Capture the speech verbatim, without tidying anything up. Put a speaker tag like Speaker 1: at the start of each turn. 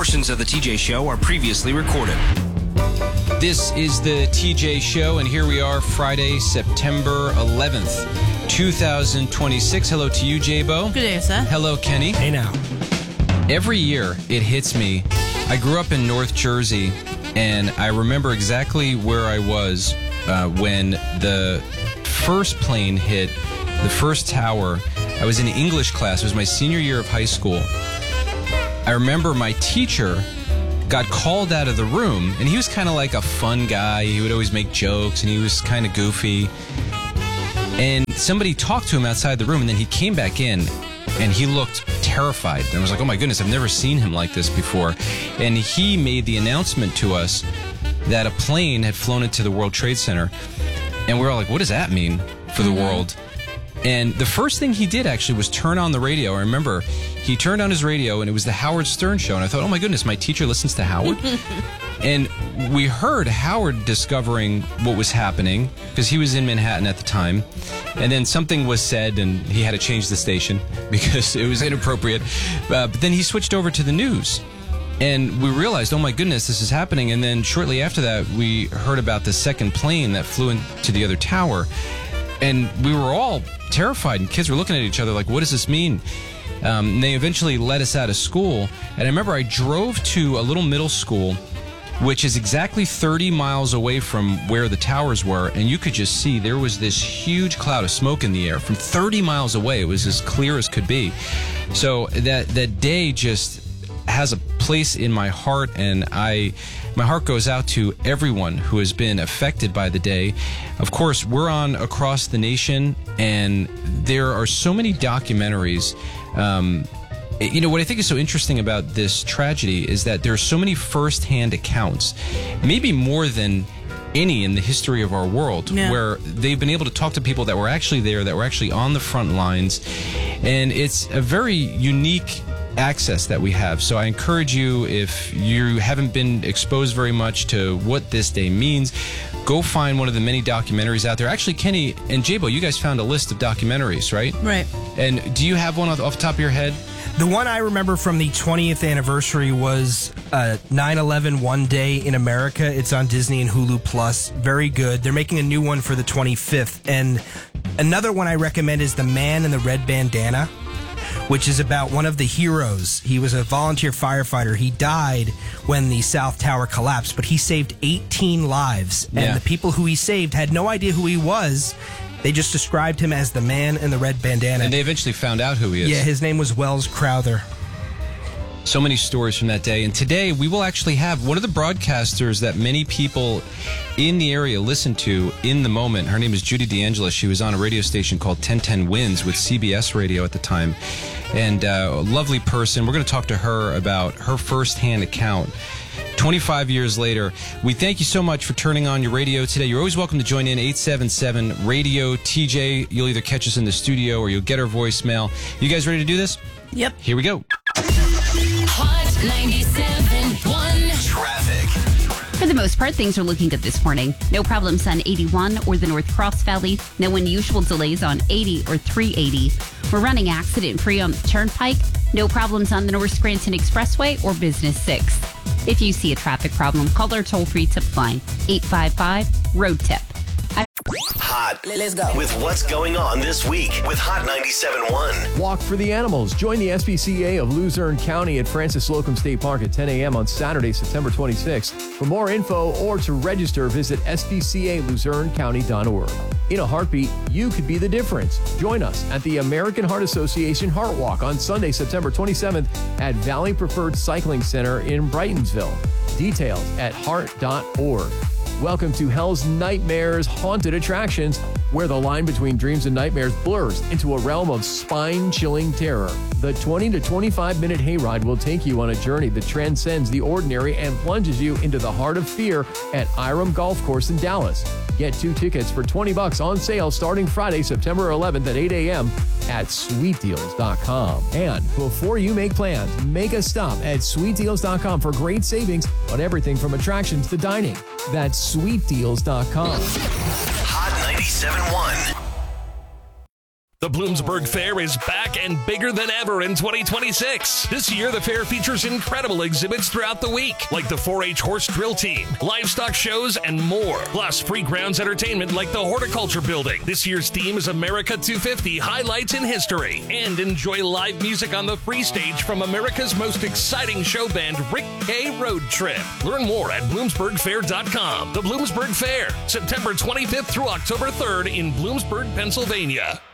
Speaker 1: Portions of the T J Show are previously recorded.
Speaker 2: This is the T J Show, and here we are, Friday, September eleventh, two thousand twenty-six. Hello to you, J-Bo.
Speaker 3: Good day, sir.
Speaker 2: Hello, Kenny.
Speaker 4: Hey now.
Speaker 2: Every year, it hits me. I grew up in North Jersey, and I remember exactly where I was uh, when the first plane hit the first tower. I was in English class. It was my senior year of high school. I remember my teacher got called out of the room, and he was kind of like a fun guy. He would always make jokes, and he was kind of goofy. And somebody talked to him outside the room, and then he came back in, and he looked terrified. And I was like, oh my goodness, I've never seen him like this before. And he made the announcement to us that a plane had flown into the World Trade Center. And we were all like, what does that mean for the mm-hmm. world? And the first thing he did actually was turn on the radio. I remember he turned on his radio, and it was the Howard Stern show. And I thought, oh my goodness, my teacher listens to Howard? And we heard Howard discovering what was happening, because he was in Manhattan at the time. And then something was said, and he had to change the station because it was inappropriate. Uh, but then he switched over to the news. And we realized, oh my goodness, this is happening. And then shortly after that, we heard about the second plane that flew into the other tower. And we were all terrified, and kids were looking at each other like, what does this mean? Um, and they eventually let us out of school. And I remember I drove to a little middle school, which is exactly thirty miles away from where the towers were. And you could just see there was this huge cloud of smoke in the air from thirty miles away. It was as clear as could be. So that, that day just has a place in my heart, and I, my heart goes out to everyone who has been affected by the day. Of course, we're on across the nation, and there are so many documentaries. Um, you know, what I think is so interesting about this tragedy is that there are so many first-hand accounts, maybe more than any in the history of our world, yeah. where they've been able to talk to people that were actually there, that were actually on the front lines. And it's a very unique access that we have. So I encourage you, if you haven't been exposed very much to what this day means, go find one of the many documentaries out there. Actually, Kenny and J-Bo, you guys found a list of documentaries, right?
Speaker 3: Right.
Speaker 2: And do you have one off, off the top of your head?
Speaker 4: The one I remember from the twentieth anniversary was uh, nine eleven One Day in America. It's on Disney and Hulu Plus. Very good. They're making a new one for the twenty-fifth. And another one I recommend is The Man in the Red Bandana, which is about one of the heroes. He was a volunteer firefighter. He died when the South Tower collapsed, but he saved eighteen lives. And
Speaker 2: yeah.
Speaker 4: the people who he saved had no idea who he was. They just described him as the man in the red bandana.
Speaker 2: And they eventually found out who he is.
Speaker 4: Yeah, his name was Wells Crowther.
Speaker 2: So many stories from that day. And today we will actually have one of the broadcasters that many people in the area listen to in the moment. Her name is Judy DeAngelis. She was on a radio station called ten ten Wins with C B S Radio at the time. And uh, a lovely person. We're going to talk to her about her firsthand account. twenty-five years later. We thank you so much for turning on your radio today. You're always welcome to join in, eight seven seven radio T J. You'll either catch us in the studio or you'll get our voicemail. You guys ready to do this?
Speaker 3: Yep.
Speaker 2: Here we go.
Speaker 5: Hot ninety-seven point one
Speaker 1: Traffic.
Speaker 5: For the most part, things are looking good this morning. No problems on eighty-one or the North Cross Valley. No unusual delays on eighty or three eighty. We're running accident-free on the Turnpike. No problems on the North Scranton Expressway or Business six. If you see a traffic problem, call our toll-free tip line, eight five five, road tip.
Speaker 1: Hot.
Speaker 6: Let's go.
Speaker 1: With what's going on this week with Hot ninety-seven point one.
Speaker 7: Walk for the Animals. Join the S P C A of Luzerne County at Francis Slocum State Park at ten a.m. on Saturday, September twenty-sixth. For more info or to register, visit s p c a luzerne county dot org. In a heartbeat, you could be the difference. Join us at the American Heart Association Heart Walk on Sunday, September twenty-seventh at Valley Preferred Cycling Center in Brightonsville. Details at heart dot org. Welcome to Hell's Nightmares Haunted Attractions, where the line between dreams and nightmares blurs into a realm of spine-chilling terror. The twenty to twenty-five minute hayride will take you on a journey that transcends the ordinary and plunges you into the heart of fear at Iram Golf Course in Dallas. Get two tickets for twenty bucks on sale starting Friday, September eleventh at eight a.m. at sweet deals dot com. And before you make plans, make a stop at sweet deals dot com for great savings on everything from attractions to dining. That's sweet deals dot com.
Speaker 1: Hot ninety-seven point one.
Speaker 3: The Bloomsburg Fair is back and bigger than ever in twenty twenty-six. This year, the fair features incredible exhibits throughout the week, like the four H horse drill team, livestock shows, and more. Plus, free grounds entertainment like the Horticulture Building. This year's theme is America two fifty, Highlights in History. And enjoy live music on the free stage from America's most exciting show band, Rick K. Road Trip. Learn more at bloomsburg fair dot com. The Bloomsburg Fair, September twenty-fifth through October third in Bloomsburg, Pennsylvania.